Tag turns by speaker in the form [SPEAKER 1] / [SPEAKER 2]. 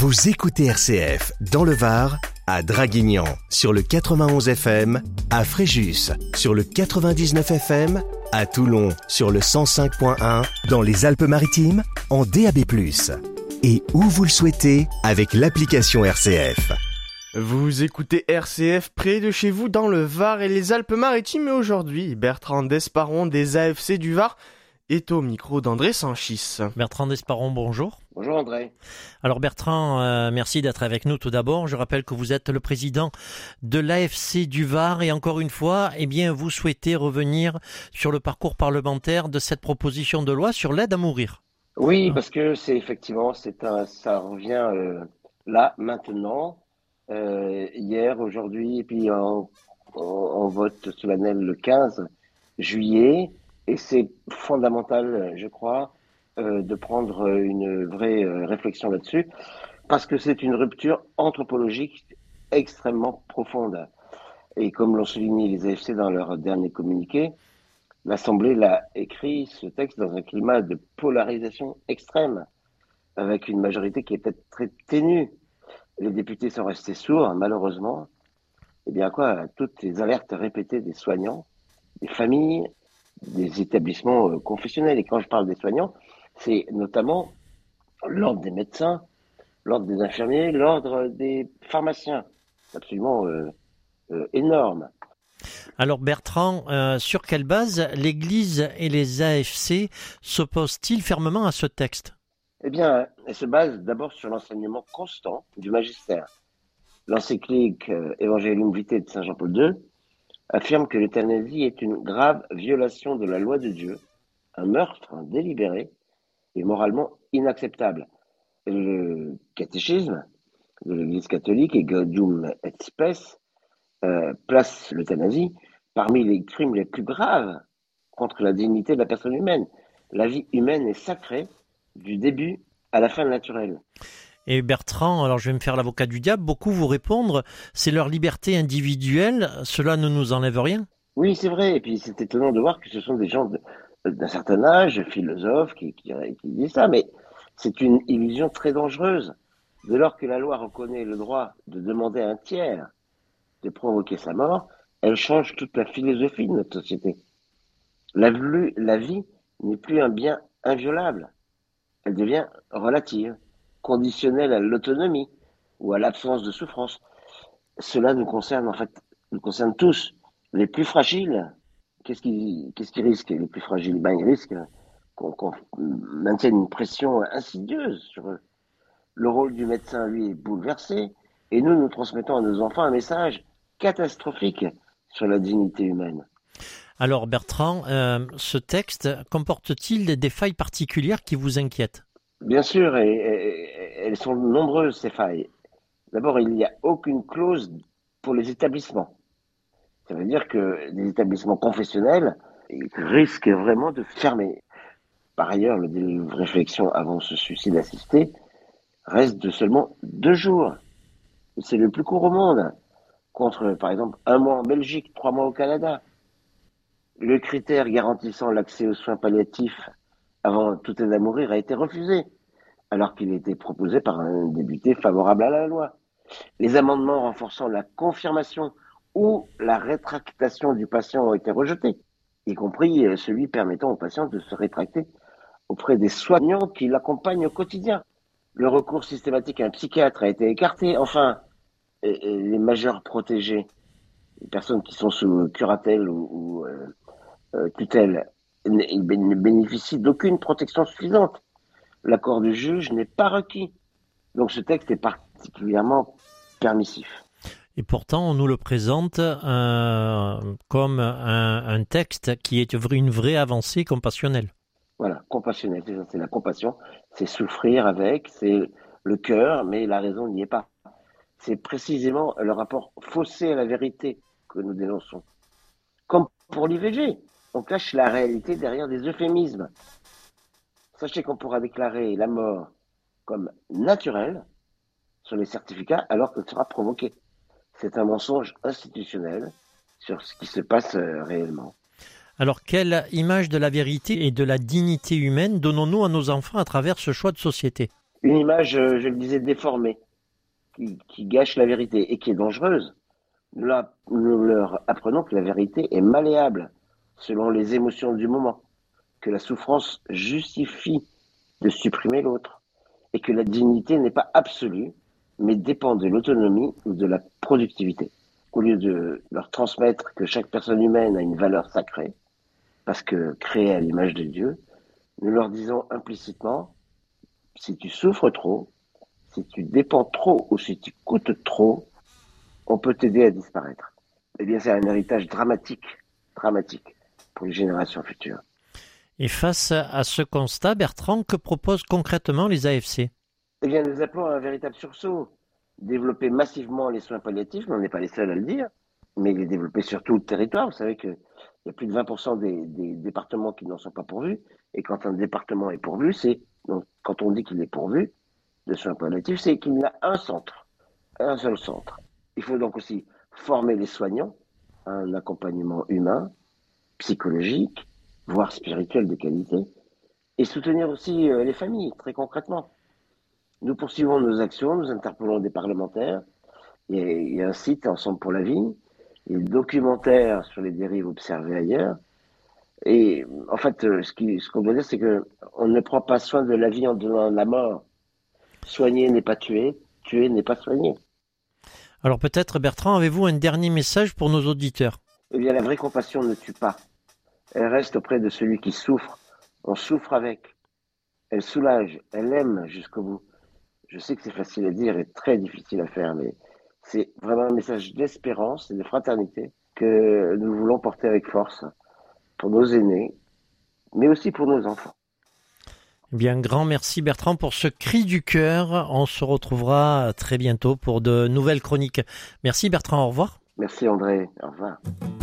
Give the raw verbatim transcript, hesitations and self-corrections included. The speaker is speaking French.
[SPEAKER 1] Vous écoutez R C F dans le Var, à Draguignan sur le quatre-vingt-onze F M, à Fréjus sur le quatre-vingt-dix-neuf F M, à Toulon sur le cent cinq point un, dans les Alpes-Maritimes en D A B plus, et où vous le souhaitez avec l'application R C F.
[SPEAKER 2] Vous écoutez R C F près de chez vous dans le Var et les Alpes-Maritimes, et aujourd'hui, Bertrand Desparon des A F C du Var est au micro d'André Sanchis.
[SPEAKER 3] Bertrand Desparon, bonjour.
[SPEAKER 4] Bonjour André.
[SPEAKER 3] Alors Bertrand, euh, merci d'être avec nous tout d'abord. Je rappelle que vous êtes le président de l'A F C du Var et encore une fois, eh bien, vous souhaitez revenir sur le parcours parlementaire de cette proposition de loi sur l'aide à mourir.
[SPEAKER 4] Oui, parce que c'est effectivement, c'est un, ça revient euh, là, maintenant, euh, hier, aujourd'hui, et puis en, en, en vote solennel le quinze juillet. Et c'est fondamental, je crois, euh, de prendre une vraie euh, réflexion là-dessus, parce que c'est une rupture anthropologique extrêmement profonde. Et comme l'ont souligné les A F C dans leur dernier communiqué, l'Assemblée l'a écrit, ce texte, dans un climat de polarisation extrême, avec une majorité qui est peut-être très ténue. Les députés sont restés sourds, malheureusement. Et bien quoi, toutes les alertes répétées des soignants, des familles, des établissements confessionnels. Et quand je parle des soignants, c'est notamment l'ordre des médecins, l'ordre des infirmiers, l'ordre des pharmaciens. C'est absolument euh, euh, énorme.
[SPEAKER 3] Alors Bertrand, euh, sur quelle base l'Église et les A F C s'opposent-ils fermement à ce texte ?
[SPEAKER 4] Eh bien, elle se base d'abord sur l'enseignement constant du magistère. L'encyclique euh, Evangelium Vitae de Saint Jean-Paul deux affirme que l'euthanasie est une grave violation de la loi de Dieu, un meurtre délibéré et moralement inacceptable. Et le catéchisme de l'Église catholique et Gaudium et Spes euh, place l'euthanasie parmi les crimes les plus graves contre la dignité de la personne humaine. La vie humaine est sacrée du début à la fin naturelle.
[SPEAKER 3] Et Bertrand, alors je vais me faire l'avocat du diable, beaucoup vous répondre, c'est leur liberté individuelle, cela ne nous enlève rien.
[SPEAKER 4] Oui, c'est vrai, et puis c'est étonnant de voir que ce sont des gens de, d'un certain âge, philosophes, qui, qui, qui disent ça, mais c'est une illusion très dangereuse. Dès lors que la loi reconnaît le droit de demander à un tiers de provoquer sa mort, elle change toute la philosophie de notre société. La, la vie n'est plus un bien inviolable, elle devient relative, conditionnelle à l'autonomie ou à l'absence de souffrance. Cela nous concerne en fait, nous concerne tous. Les plus fragiles, qu'est-ce qu'ils qu'est-ce qu'ils risquent les plus fragiles? Ben, ils risquent qu'on, qu'on maintienne une pression insidieuse sur eux. Le rôle du médecin, lui, est bouleversé, et nous, nous transmettons à nos enfants un message catastrophique sur la dignité humaine.
[SPEAKER 3] Alors Bertrand, euh, ce texte comporte-t-il des, des failles particulières qui vous inquiètent ?
[SPEAKER 4] Bien sûr, et, et, et elles sont nombreuses, ces failles. D'abord, il n'y a aucune clause pour les établissements. Ça veut dire que les établissements confessionnels risquent vraiment de fermer. Par ailleurs, le délai de réflexion avant ce suicide assisté reste de seulement deux jours. C'est le plus court au monde, contre, par exemple, un mois en Belgique, trois mois au Canada. Le critère garantissant l'accès aux soins palliatifs avant toute aide à mourir a été refusé, alors qu'il était proposé par un député favorable à la loi. Les amendements renforçant la confirmation ou la rétractation du patient ont été rejetés, y compris celui permettant au patient de se rétracter auprès des soignants qui l'accompagnent au quotidien. Le recours systématique à un psychiatre a été écarté. Enfin, les majeurs protégés, les personnes qui sont sous curatelle ou, ou euh, euh, tutelle, ne bénéficient d'aucune protection suffisante. L'accord du juge n'est pas requis. Donc ce texte est particulièrement permissif.
[SPEAKER 3] Et pourtant, on nous le présente euh, comme un, un texte qui est une vraie avancée compassionnelle.
[SPEAKER 4] Voilà, compassionnelle, c'est ça, c'est la compassion, c'est souffrir avec, c'est le cœur, mais la raison n'y est pas. C'est précisément le rapport faussé à la vérité que nous dénonçons. Comme pour l'I V G, on cache la réalité derrière des euphémismes. Sachez qu'on pourra déclarer la mort comme naturelle sur les certificats alors qu'elle sera provoquée. C'est un mensonge institutionnel sur ce qui se passe réellement.
[SPEAKER 3] Alors, quelle image de la vérité et de la dignité humaine donnons-nous à nos enfants à travers ce choix de société ?
[SPEAKER 4] Une image, euh, je le disais, déformée, qui, qui gâche la vérité et qui est dangereuse. Nous, la- nous leur apprenons que la vérité est malléable selon les émotions du moment, que la souffrance justifie de supprimer l'autre et que la dignité n'est pas absolue, mais dépend de l'autonomie ou de la productivité. Au lieu de leur transmettre que chaque personne humaine a une valeur sacrée, parce que créée à l'image de Dieu, nous leur disons implicitement, si tu souffres trop, si tu dépends trop ou si tu coûtes trop, on peut t'aider à disparaître. Eh bien, c'est un héritage dramatique, dramatique pour les générations futures.
[SPEAKER 3] Et face à ce constat, Bertrand, que proposent concrètement les A F C?
[SPEAKER 4] Eh bien, nous appelons à un véritable sursaut. Développer massivement les soins palliatifs, mais on n'est pas les seuls à le dire, mais les développer sur tout le territoire. Vous savez qu'il y a plus de vingt pour cent des, des départements qui n'en sont pas pourvus. Et quand un département est pourvu, c'est donc quand on dit qu'il est pourvu de soins palliatifs, c'est qu'il a un centre, un seul centre. Il faut donc aussi former les soignants à un accompagnement humain, psychologique, voire spirituel de qualité, et soutenir aussi euh, les familles, très concrètement. Nous poursuivons nos actions, nous interpellons des parlementaires. Il y a, il y a un site, Ensemble pour la vie, il y a des documentaires sur les dérives observées ailleurs. Et en fait, euh, ce, qui, ce qu'on doit dire, c'est qu'on ne prend pas soin de la vie en donnant la mort. Soigner n'est pas tuer, tuer n'est pas soigner.
[SPEAKER 3] Alors peut-être, Bertrand, avez-vous un dernier message pour nos auditeurs?
[SPEAKER 4] Eh bien, la vraie compassion ne tue pas. Elle reste auprès de celui qui souffre. On souffre avec. Elle soulage, elle aime jusqu'au bout. Je sais que c'est facile à dire et très difficile à faire, mais c'est vraiment un message d'espérance et de fraternité que nous voulons porter avec force pour nos aînés, mais aussi pour nos enfants.
[SPEAKER 3] Eh bien, grand merci Bertrand pour ce cri du cœur. On se retrouvera très bientôt pour de nouvelles chroniques. Merci Bertrand, au revoir.
[SPEAKER 4] Merci André, au revoir.